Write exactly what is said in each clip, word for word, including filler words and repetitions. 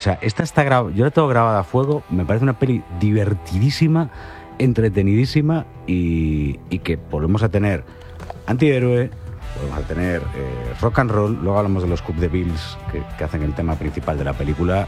sea, esta está grabada, yo la tengo grabada a fuego, me parece una peli divertidísima, entretenidísima y, y que volvemos a tener antihéroe, volvemos a tener eh, rock and roll, luego hablamos de los Cup de Bills que, que hacen el tema principal de la película,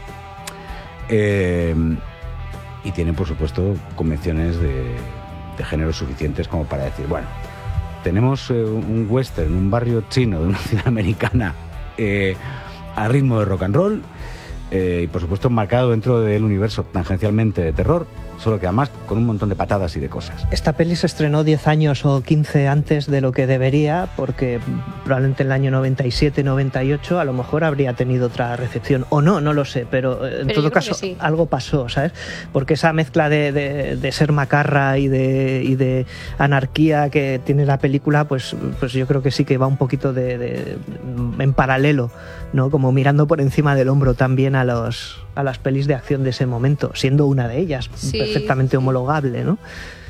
eh, y tienen, por supuesto, convenciones de, de género suficientes como para decir, bueno, tenemos eh, un western, un barrio chino de una ciudad americana eh, a ritmo de rock and roll, eh, y por supuesto marcado dentro del universo tangencialmente de terror, solo que además con un montón de patadas y de cosas. Esta peli se estrenó diez años o quince antes de lo que debería, porque probablemente en el año noventa y siete, noventa y ocho a lo mejor habría tenido otra recepción, o no, no lo sé, pero en pero todo caso sí. Algo pasó, ¿sabes? Porque esa mezcla de, de, de ser macarra y de, y de anarquía que tiene la película, pues, pues yo creo que sí que va un poquito de, de, en paralelo, ¿no? Como mirando por encima del hombro también a los a las pelis de acción de ese momento, siendo una de ellas, sí, perfectamente homologable, ¿no?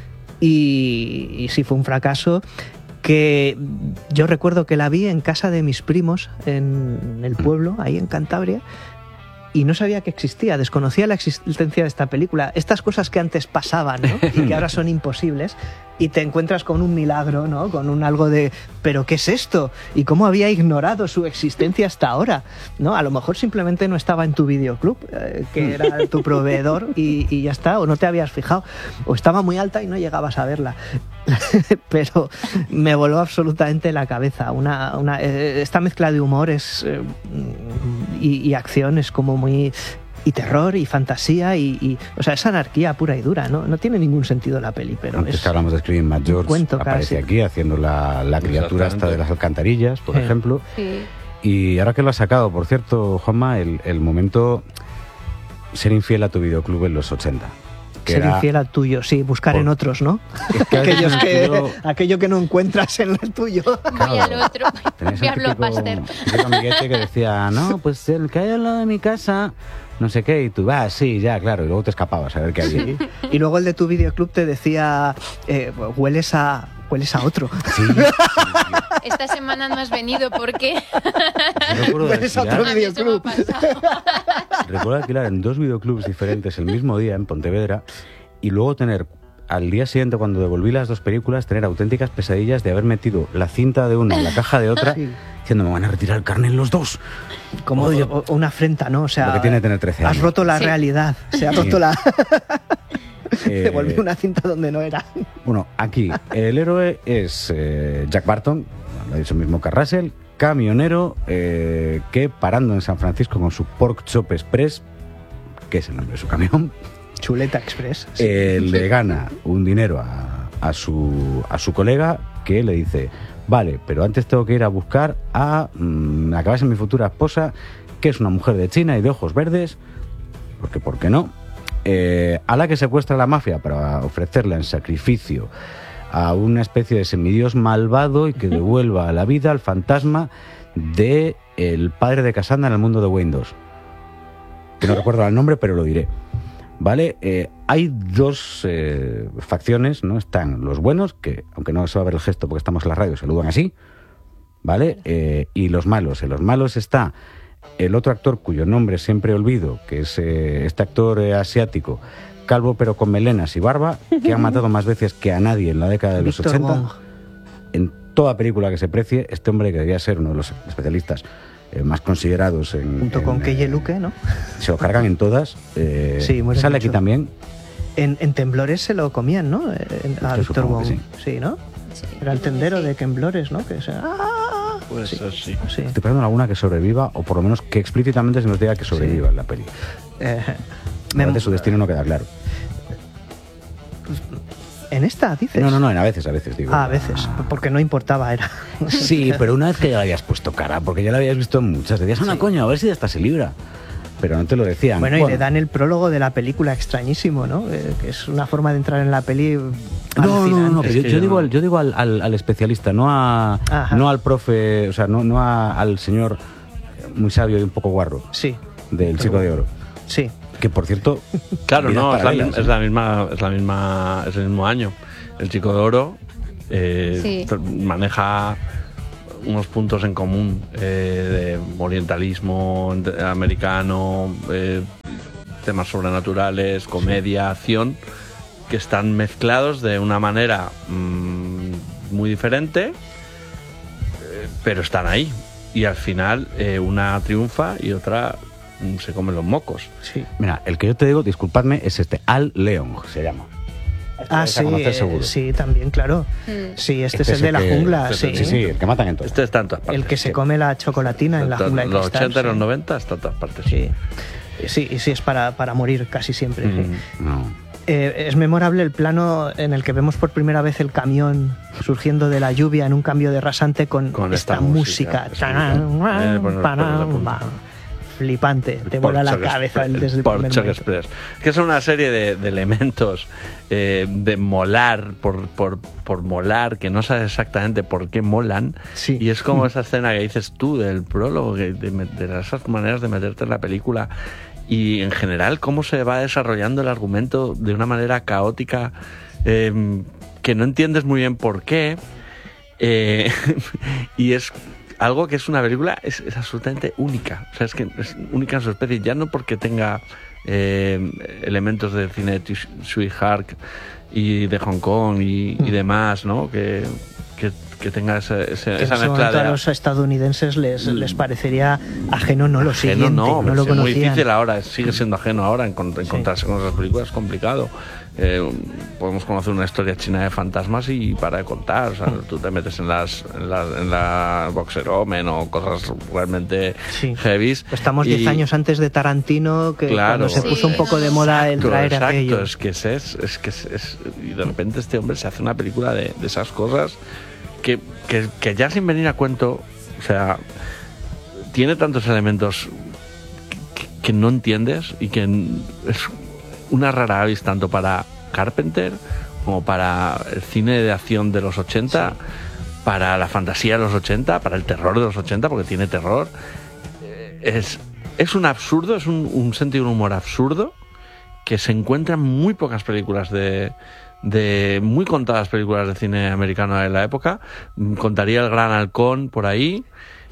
Y, y sí fue un fracaso que yo recuerdo que la vi en casa de mis primos en el pueblo, ahí en Cantabria, y no sabía que existía, desconocía la existencia de esta película. Estas cosas que antes pasaban, ¿no? Y que ahora son imposibles, y te encuentras con un milagro, ¿no? Con un algo de, ¿pero qué es esto? ¿Y cómo había ignorado su existencia hasta ahora? ¿No? A lo mejor simplemente no estaba en tu videoclub, eh, que era tu proveedor, y, y ya está, o no te habías fijado, o estaba muy alta y no llegabas a verla. Pero me voló absolutamente la cabeza. Una, una, esta mezcla de humor es, eh, y, y acción es como muy... y terror y fantasía y, y o sea, es anarquía pura y dura, ¿no? No tiene ningún sentido la peli, pero antes es que hablamos de Screaming Mad George, cuento, aparece casi aquí haciendo la, la criatura esta de las alcantarillas, por sí. ejemplo. Sí. Y ahora que lo has sacado, por cierto, Juanma, el, el momento ser infiel a tu videoclub en los ochenta. Que ser era... infiel al tuyo, sí, buscar por... en otros, ¿no? Es que Aquellos que, tuyo... aquello que no encuentras en el tuyo. Voy al otro, voy a Blockbuster. Tenía un amiguete que decía, no, pues el que hay al lado de mi casa, no sé qué, y tú, ah, sí, ya, claro, y luego te escapabas a ver qué había. Y luego el de tu videoclub te decía, eh, hueles a... hueles a otro. Sí, sí, sí. Esta semana no has venido porque hueles a otro videoclub. Recuerdo alquilar en dos videoclubs diferentes el mismo día en Pontevedra y luego tener al día siguiente, cuando devolví las dos películas, tener auténticas pesadillas de haber metido la cinta de una en la caja de otra, sí, diciendo, me van a retirar el carnet en los dos. Como oh, una afrenta, ¿no? O sea, lo que tiene tener trece años. Has roto la sí. realidad, se ha roto sí. la... Eh, Devolví una cinta donde no era. Bueno, aquí el héroe es eh, Jack Barton, lo ha dicho mismo que Russell, camionero eh, que parando en San Francisco con su Pork Chop Express, que es el nombre de su camión, Chuleta Express, sí. eh, le gana un dinero a, a, su, a su colega que le dice, vale, pero antes tengo que ir a buscar a mmm, acabar en mi futura esposa, que es una mujer de China y de ojos verdes, porque ¿por qué no? Eh, a la que secuestra la mafia para ofrecerla en sacrificio a una especie de semidios malvado y que devuelva a la vida al fantasma de el padre de Cassandra en el mundo de Windows, que no recuerdo el nombre, pero lo diré. Vale, eh, hay dos eh, facciones, ¿no? Están los buenos, que aunque no se va a ver el gesto porque estamos en la radio, saludan así, ¿vale? Eh, y los malos. En los malos está el otro actor cuyo nombre siempre olvido, que es eh, este actor eh, asiático, calvo pero con melenas y barba, que ha matado más veces que a nadie en la década de los Víctor ochenta. Wong. En toda película que se precie, este hombre que debería ser uno de los especialistas eh, más considerados en... Junto en, con Keye eh, Luke, ¿no? Se lo cargan en todas. Eh, sí, muere sale mucho. aquí también. En, en Temblores se lo comían, ¿no? En, a Víctor Wong. Sí. sí, ¿no? Sí, Era el tendero sí. de Temblores, ¿no? Que se... ¡Ah! Pues sí. sí. sí. Estoy pensando en alguna que sobreviva, o por lo menos que explícitamente se nos diga que sobreviva sí. en la peli. Eh, a veces su destino no queda claro. ¿En esta, dices? No, no, no, en a veces, a veces, digo. Ah, a veces, porque no importaba, era... Sí, pero una vez que ya le habías puesto cara, porque ya la habías visto en muchas, decías, una sí. coño, a ver si hasta se libra. Pero no te lo decían. Bueno, bueno, y le dan el prólogo de la película extrañísimo, ¿no? Eh, que es una forma de entrar en la peli. No, no, no, no, pero yo, yo no. digo, al, yo digo al, al, al especialista, no a, no al profe, o sea, no, no a, al señor muy sabio y un poco guarro. Sí. Del Chico de Oro. Sí. Que por cierto. Claro, no, es la, es la misma, es la misma, es el mismo año. El Chico de Oro eh, sí. maneja unos puntos en común eh, de orientalismo americano, eh, temas sobrenaturales, comedia, acción, que están mezclados de una manera mmm, muy diferente, eh, pero están ahí. Y al final eh, una triunfa y otra mmm, se come los mocos. Sí. Mira, el que yo te digo, disculpadme, es este Al Leong, se llama. Ah, sí, eh, sí, también, claro. Mm. Sí, este, este es el de la que, jungla. Este, sí. sí, sí, el que matan en todas. Este está en todas partes. El que se come la chocolatina en la jungla de Los cristal, ochenta y sí. los noventa está en todas partes. Sí, sí, y sí, es para, para morir casi siempre. Mm. Sí. No. Eh, es memorable el plano en el que vemos por primera vez el camión surgiendo de la lluvia en un cambio de rasante con, con esta, esta música. música. Flipante, te vuela la cabeza el, desde el Porsche Express. Que es una serie de, de elementos eh, de molar por, por, por molar, que no sabes exactamente por qué molan. Sí. Y es como esa escena que dices tú del prólogo, de, de, de esas maneras de meterte en la película. Y en general cómo se va desarrollando el argumento de una manera caótica, eh, que no entiendes muy bien por qué. Eh, y es algo que es una película es, es absolutamente única. O sea, es que es única en su especie, ya no porque tenga eh, elementos del cine de Tsui Hark y de Hong Kong y, y demás, ¿no? Que, que, que tenga ese, ese, que esa en mezcla de... a los estadounidenses les, les parecería ajeno, no lo ajeno, siguiente, no, no lo es conocían. muy difícil ahora, sigue siendo ajeno ahora, encontrarse sí. con esas películas es complicado. Eh, podemos conocer una historia china de fantasmas y para de contar, o sea, tú te metes en las en la, en la Boxer Omen o cosas realmente sí. heavies. Estamos diez años antes de Tarantino, que claro, cuando se puso sí. un poco de moda el traer exacto, aquello. Es que es, es que es, es, y de repente este hombre se hace una película de, de esas cosas que, que, que ya sin venir a cuento, o sea, tiene tantos elementos que, que no entiendes y que es una rara avis tanto para Carpenter como para el cine de acción de los ochenta, sí. para la fantasía de los ochenta, para el terror de los ochenta, porque tiene terror. Es, es un absurdo, es un, un sentido de humor absurdo que se encuentra en muy pocas películas de, de muy contadas películas de cine americano de la época. Contaría El Gran Halcón por ahí.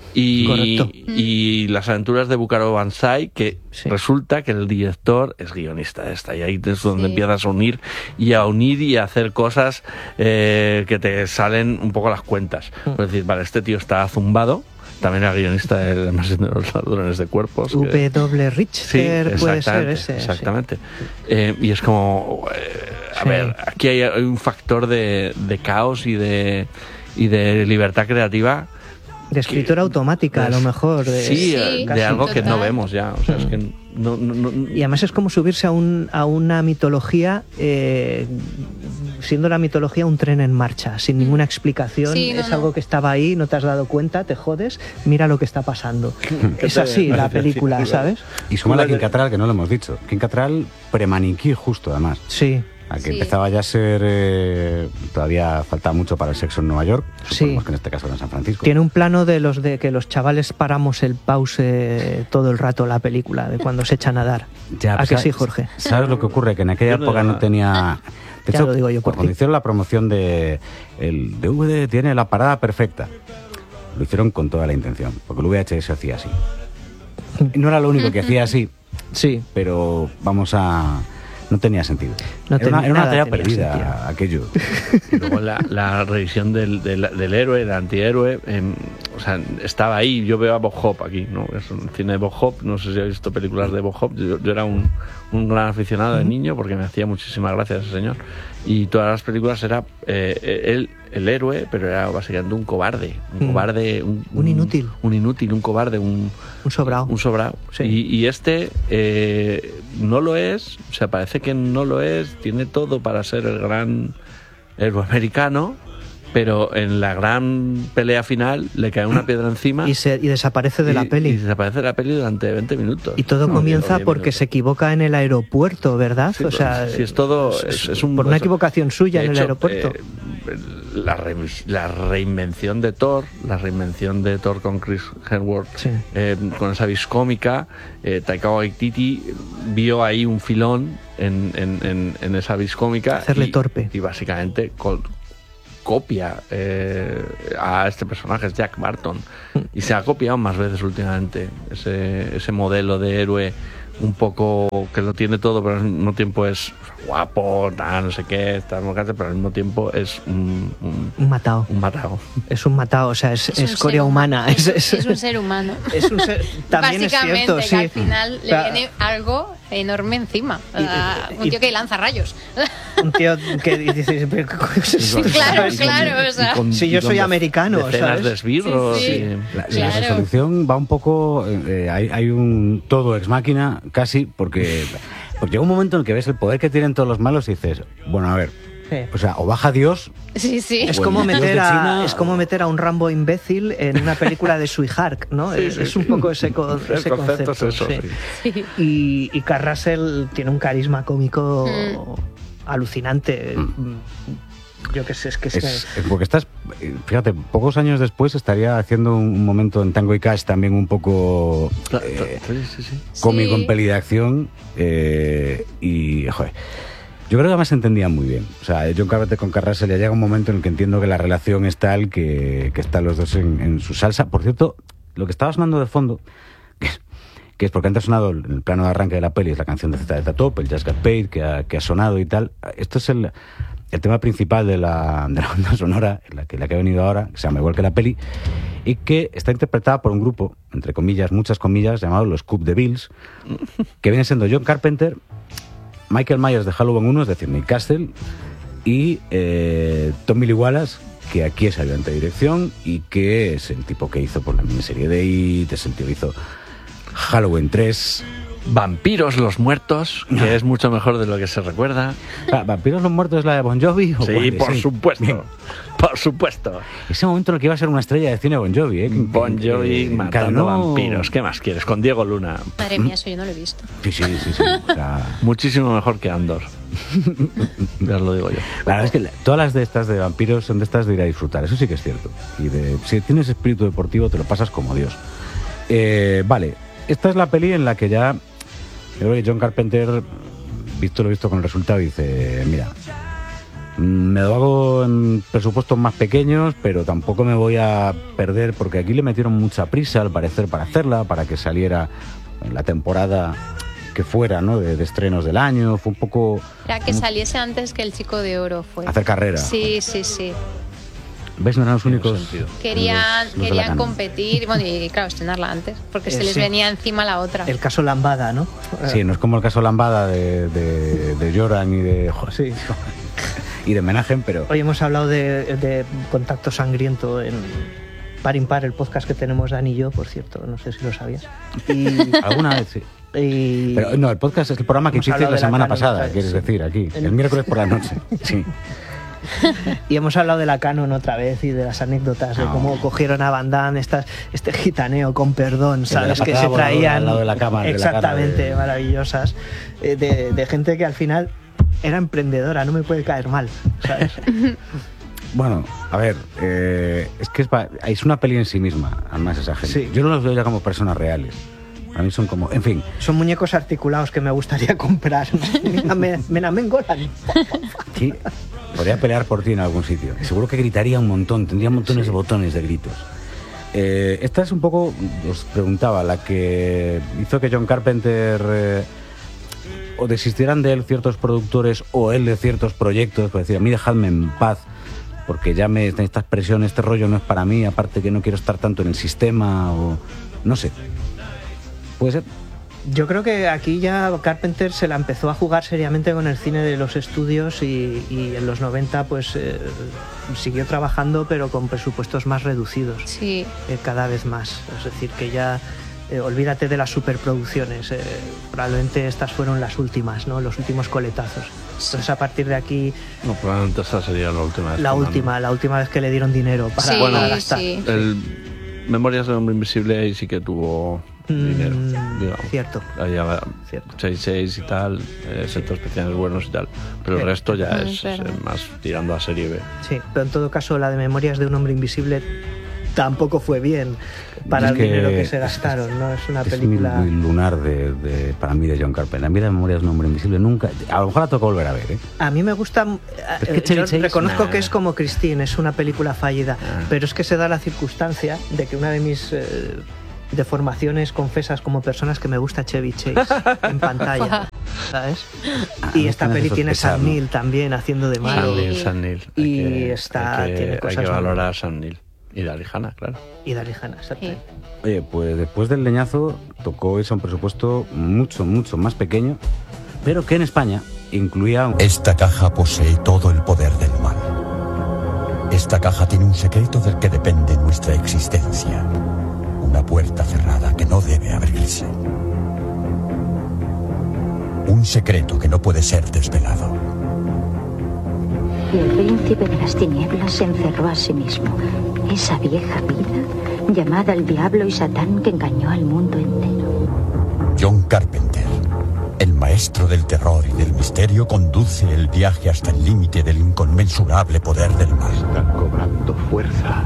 Y, y las aventuras de Bucaro Banzai, que sí. resulta que el director es guionista de esta, y ahí es donde sí. empiezas a unir y a unir y a hacer cosas eh, que te salen un poco las cuentas. Mm. Pues decir, vale, este tío está zumbado, también era guionista de La Mansión de los Ladrones de Cuerpos. W. Que... Richter, sí, puede ser ese. Exactamente. Sí. Eh, y es como, eh, a sí. ver, aquí hay, hay un factor de, de caos y de, y de libertad creativa. De escritura automática, a lo mejor. De, sí, sí, de algo total. Que no vemos ya. O sea, es que no, no, no, y además es como subirse a, un, a una mitología, eh, siendo la mitología un tren en marcha, sin ninguna explicación. Sí, no, es no. algo que estaba ahí, no te has dado cuenta, te jodes, mira lo que está pasando. Es así la película, ¿sabes? Y suma a Kim Cattrall, que no lo hemos dicho. Kim Cattrall premaniquí justo, además. Sí. A que sí. empezaba ya a ser... Eh, todavía falta mucho para el sexo en Nueva York. Suponemos sí. que en este caso era en San Francisco. Tiene un plano de los de que los chavales paramos el pause todo el rato la película, de cuando se echan a dar. Ya, ¿a pues, que sí, Jorge? ¿Sabes lo que ocurre? Que en aquella no época no tenía... De hecho, ya lo digo yo por cuando ti. hicieron la promoción de... El D V D tiene la parada perfecta. Lo hicieron con toda la intención, porque el V H S hacía así. No era lo único que hacía así. Sí. Pero vamos a... No tenía sentido. No era, una, era una tarea perdida sentido. aquello. Y luego la, la revisión del, del, del héroe, del antihéroe, eh, o sea, estaba ahí. Yo veo a Bob Hope aquí, ¿no? Es un cine de Bob Hope. No sé si habéis visto películas de Bob Hope. Yo, yo era un, un gran aficionado de niño porque me hacía muchísima gracia ese señor. Y todas las películas era eh, él, el héroe, pero era básicamente un cobarde. Un mm. cobarde. Un, un inútil. Un, un inútil, un cobarde, un... Un sobrado. Un sobrado. Sí. Y, y este eh, no lo es, o sea, parece que no lo es, tiene todo para ser el gran héroe americano, pero en la gran pelea final le cae una piedra encima y, se, y desaparece de y, la peli. Y desaparece de la peli durante veinte minutos. Y todo no, comienza diez, porque minutos. se equivoca en el aeropuerto, ¿verdad? Sí, o sea, si es todo... Es, es un, por una equivocación suya en hecho, el aeropuerto. Eh, la, re, la reinvención de Thor, la reinvención de Thor con Chris Hemsworth, sí. eh, con esa viscómica, eh, Taika Waititi vio ahí un filón en, en, en, en esa viscómica. Hacerle y, torpe. Y básicamente con, copia eh, a este personaje, es Jack Barton. Y se ha copiado más veces últimamente ese, ese modelo de héroe un poco que lo tiene todo, pero al mismo tiempo es guapo, tal, no sé qué, tal, pero al mismo tiempo es un, un, un matao. Un matao. Es un matao, o sea, es, es escoria humana. Es, es, es un ser humano. Es un ser, también básicamente, es cierto, que sí. al final Claro. le viene algo enorme encima. Y, Uh, y, un tío que lanza rayos. Un tío que dice... Sí, claro, claro. O sea. Si yo soy americano, decenas ¿sabes? de esbirros. Sí, sí. Y... La, Claro. la resolución va un poco... Eh, hay, hay un todo ex máquina, casi, porque, porque llega un momento en el que ves el poder que tienen todos los malos y dices, bueno, a ver, Sí. o sea, o baja Dios... Sí, sí. Es O como, el Dios meter de a, China, es como o- meter a un Rambo imbécil en una película de Sweetheart, ¿no? Sí, es, sí, es un sí. poco ese, co- El ese concepto concepto. es eso, sí. sí. Sí. Y, y Kurt Russell tiene un carisma cómico Mm. alucinante. Mm. Yo qué sé, es que es, Es, es porque estás, eh, fíjate, pocos años después estaría haciendo un momento en Tango y Cash también un poco Claro, eh, sí, sí, sí. cómico Sí. en peli de acción eh, y, joder, yo creo que además se entendían muy bien. O sea, John Carpenter con Kurt Russell ya llega un momento en el que entiendo que la relación es tal que, que están los dos en, en su salsa. Por cierto, lo que estaba sonando de fondo, que es, que es porque antes ha sonado en el plano de arranque de la peli, es la canción de Z Z Top, el Just Got Paid, que ha, que ha sonado y tal. Esto es el, el tema principal de la, de la banda sonora, la que, la que ha venido ahora, que se llama igual que la peli, y que está interpretada por un grupo, entre comillas, muchas comillas, llamado los Coup de Bills, que viene siendo John Carpenter, Michael Myers de Halloween uno, es decir, Nick Castle, y eh, Tommy Lee Wallace, que aquí es ayudante de dirección y que es el tipo que hizo por la miniserie de It, es el tío que hizo Halloween tres. Vampiros los muertos, que No. es mucho mejor de lo que se recuerda. Ah, ¿Vampiros los muertos es la de Bon Jovi? ¿O Sí, cuál es? por Sí. supuesto. Bien. Por supuesto. Ese momento en el que iba a ser una estrella de cine Bon Jovi, ¿eh? Que- Bon Jovi que matando encarnó- vampiros. ¿Qué más quieres? Con Diego Luna. Madre mía, eso yo no lo he visto. Sí, sí, sí, sí. O sea, Muchísimo mejor que Andor. Ya os lo digo yo. la verdad es que la- todas las de estas de vampiros son de estas de ir a disfrutar, eso sí que es cierto. Y de, si tienes espíritu deportivo te lo pasas como Dios. Eh, vale, esta es la peli en la que ya, yo creo que John Carpenter, visto lo visto con el resultado, dice, mira, mm, me lo hago en presupuestos más pequeños, pero tampoco me voy a perder, porque aquí le metieron mucha prisa al parecer para hacerla, para que saliera en la temporada que fuera, ¿no? De, de estrenos del año, fue un poco Era que saliese antes que el Chico de Oro fue. hacer carrera. Sí, sí, sí. ¿Ves? No eran los Tiene únicos. sentido. Querían, los- los de la querían Canon. competir, bueno, y claro, estrenarla antes, porque Eh, se les sí. venía encima la otra. el caso Lambada, ¿no? Sí, no es como el caso Lambada de, de, de Joran y de, jo, Sí. y de Menahem, pero Hoy hemos hablado de, de Contacto Sangriento en Par Impar, el podcast que tenemos Dani y yo, por cierto, no sé si lo sabías. Y, alguna vez sí. y- Pero no, el podcast es el programa que Hemos hiciste hablado la de la semana Canon, pasada, ¿sabes? quieres Sí. decir, aquí, El- el miércoles por la noche. Sí. Y hemos hablado de la Canon otra vez y de las anécdotas, de No. cómo cogieron a Van Damme, estas, este gitaneo con perdón, de ¿sabes? la Que patada se voladora traían. al lado de la cama, de la cara exactamente, de- maravillosas. eh, De, de gente que al final era emprendedora, no me puede caer mal, ¿sabes? Bueno, a ver, eh, es que es, pa- es una peli en sí misma, además esa gente. Sí. Yo no los veo ya como personas reales. Para mí son como, en fin, Son muñecos articulados que me gustaría comprar. Mira, me, me, me engolan. sí, podría pelear por ti en algún sitio. Seguro que gritaría un montón, tendría montones de botones de gritos. Eh, esta es un poco, os preguntaba, la que hizo que John Carpenter eh, o desistieran de él ciertos productores o él de ciertos proyectos, pues decir, a mí dejadme en paz, porque ya me esta expresión, este rollo no es para mí, aparte que no quiero estar tanto en el sistema, o no sé. Puede ser. Yo creo que aquí ya Carpenter se la empezó a jugar seriamente con el cine de los estudios y, y en los noventa pues eh, siguió trabajando pero con presupuestos más reducidos, Sí. eh, cada vez más. Es decir, que ya eh, olvídate de las superproducciones, eh, probablemente estas fueron las últimas, ¿no? Los últimos coletazos. Entonces a partir de aquí, No, probablemente esa sería la última vez. la que última, la última vez que le dieron dinero para, Sí, para Bueno, gastar. sí. mando. El Memorias del Hombre Invisible ahí sí que tuvo dinero, Mm, digamos. cierto. Ahí ya Cierto. seis seis y tal, eh, efectos especiales buenos y tal. Pero el Sí. resto ya Ah, es, es verdad. eh, más tirando a serie B. Sí, pero en todo caso la de Memorias de un Hombre Invisible tampoco fue bien para Es el que dinero que es- se gastaron, ¿no? Es una Es película... muy, muy lunar de, de- para mí de John Carpenter. A mí la memoria es un hombre invisible nunca. A lo mejor la toca volver a ver, ¿eh? A mí me gusta... Es que eh, Chevy yo Chase, reconozco nah. que es como Christine, es una película fallida, Ah. pero es que se da la circunstancia de que una de mis... eh, deformaciones confesas como personas que me gusta Chevy Chase en pantalla, ¿sabes? Ah, Y me esta hace peli tiene sospechar, Sam ¿no? Neill también haciendo de Sam malo. Neill, Sam Neill. Hay Y que- está- hay que, tiene hay cosas que muy- valorar a Sam Neill. Y Daryl Hannah, claro. Y Daryl Hannah, exactamente. Oye, pues después del leñazo tocó irse a un presupuesto mucho, mucho más pequeño, pero que en España incluía un... Esta caja posee todo el poder del mal. Esta caja tiene un secreto del que depende nuestra existencia. Una puerta cerrada que no debe abrirse. Un secreto que no puede ser desvelado. Y el príncipe de las tinieblas se encerró a sí mismo. Esa vieja vida, llamada el diablo y Satán, que engañó al mundo entero. John Carpenter, el maestro del terror y del misterio, conduce el viaje hasta el límite del inconmensurable poder del mal. Está cobrando fuerza.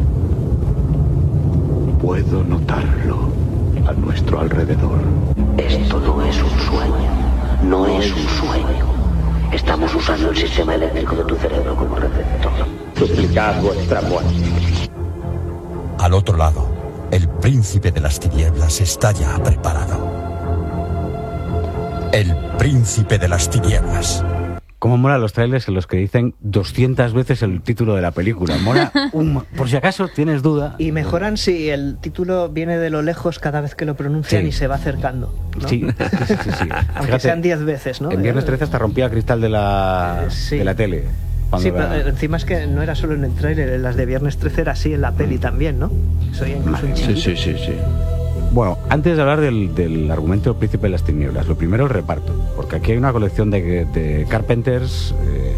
Puedo notarlo a nuestro alrededor. Esto no es un sueño. No es un sueño. Estamos usando el sistema eléctrico de tu cerebro como receptor. Suplicad vuestra muerte. Al otro lado, el príncipe de las tinieblas está ya preparado. El príncipe de las tinieblas. Cómo mola los trailers en los que dicen doscientas veces el título de la película. Mola un... Por si acaso tienes duda. Y mejoran si el título viene de lo lejos cada vez que lo pronuncian Sí. y se va acercando, ¿no? Sí, sí, sí, sí. Aunque Fíjate, sean diez veces, ¿no? En Viernes trece hasta rompía el cristal de la, Eh, sí. de la tele. Cuando Sí, pero la- eh, encima es que no era solo en el tráiler, en las de Viernes trece era así en la peli también, ¿no? Soy incluso un Sí, chiquito. sí, sí, sí. Bueno, antes de hablar del, del argumento del príncipe de las tinieblas, lo primero el reparto, porque aquí hay una colección de, de Carpenters, eh,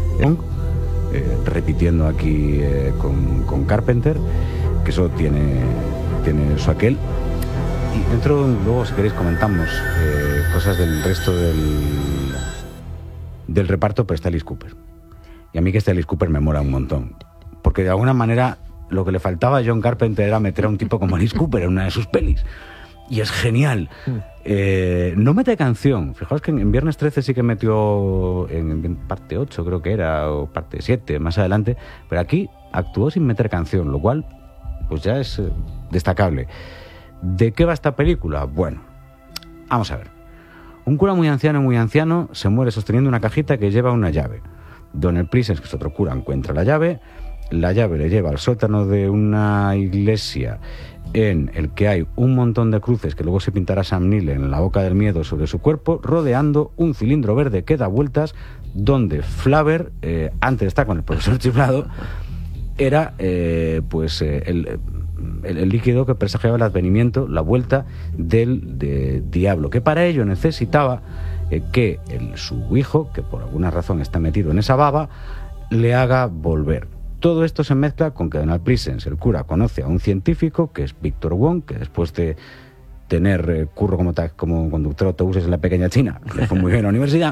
eh, repitiendo aquí eh, con, con Carpenter, que eso tiene, tiene su aquel. Y dentro, luego si queréis comentamos eh, cosas del resto del, del reparto, pero está Alice Cooper. Y a mí que este Alice Cooper me mola un montón, porque de alguna manera lo que le faltaba a John Carpenter era meter a un tipo como Alice Cooper en una de sus pelis. Y es genial. Eh, no mete canción. Fijaos que en, en Viernes trece sí que metió en, en parte ocho, creo que era, o parte siete, más adelante. Pero aquí actuó sin meter canción, lo cual pues ya es eh, destacable. ¿De qué va esta película? Bueno, vamos a ver. Un cura muy anciano, muy anciano, se muere sosteniendo una cajita que lleva una llave. Donald Pleasence, que es otro cura, encuentra la llave. La llave le lleva al sótano de una iglesia en el que hay un montón de cruces que luego se pintará Sam Neill en la boca del miedo sobre su cuerpo, rodeando un cilindro verde que da vueltas, donde Flaver, eh, antes de estar con el profesor chiflado, era eh, pues eh, el, el, el líquido que presagiaba el advenimiento, la vuelta del de diablo, que para ello necesitaba eh, que el, su hijo, que por alguna razón está metido en esa baba, le haga volver. Todo esto se mezcla con que Donald Pleasence, el cura, conoce a un científico que es Victor Wong, que después de tener eh, curro como, ta- como conductor de autobuses en la pequeña China, le fue muy bien en la universidad,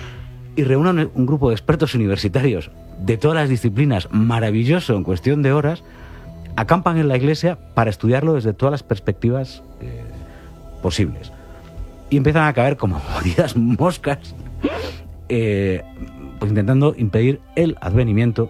y reúne un grupo de expertos universitarios de todas las disciplinas, maravilloso, en cuestión de horas, acampan en la iglesia para estudiarlo desde todas las perspectivas eh, posibles. Y empiezan a caer como jodidas moscas, eh, pues intentando impedir el advenimiento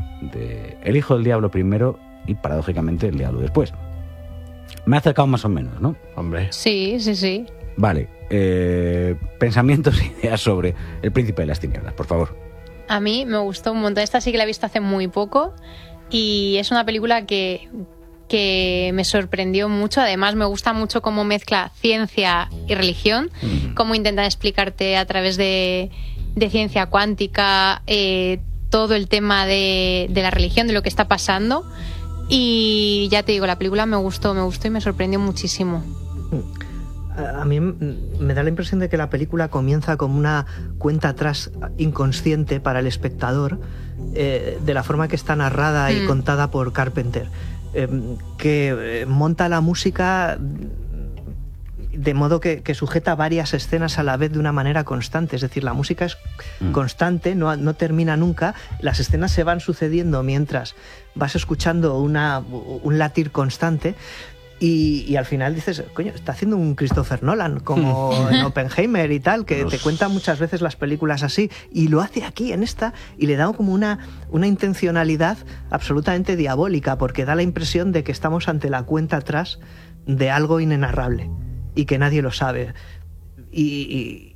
de el hijo del diablo primero y paradójicamente el diablo después. Me ha acercado más o menos, ¿no? Hombre. Sí, sí, sí. Vale, eh, pensamientos e ideas sobre El príncipe de las tinieblas, por favor. A mí me gustó un montón. Esta sí que la he visto hace muy poco y es una película que, que me sorprendió mucho. Además, me gusta mucho cómo mezcla ciencia y religión, Mm. cómo intentan explicarte a través de, de ciencia cuántica eh, todo el tema de, de la religión, de lo que está pasando. Y ya te digo, la película me gustó, me gustó y me sorprendió muchísimo. A mí me da la impresión de que la película comienza como una cuenta atrás inconsciente para el espectador, eh, de la forma que está narrada y Mm. contada por Carpenter, eh, que eh, monta la música de modo que, que sujeta varias escenas a la vez de una manera constante. Es decir, la música es Mm. constante, no, no termina nunca. Las escenas se van sucediendo mientras vas escuchando una, un latir constante. Y, y al final dices, coño, está haciendo un Christopher Nolan, como en Oppenheimer y tal, que Los- te cuenta muchas veces las películas así, y lo hace aquí en esta, y le da como una, una intencionalidad absolutamente diabólica, porque da la impresión de que estamos ante la cuenta atrás de algo inenarrable y que nadie lo sabe. Y, y,